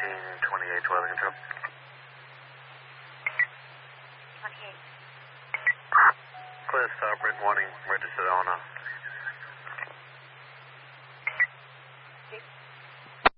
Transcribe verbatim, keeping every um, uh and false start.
fifteen twenty-eight, weather control. twenty-eight. Clear stop, written warning, registered on off.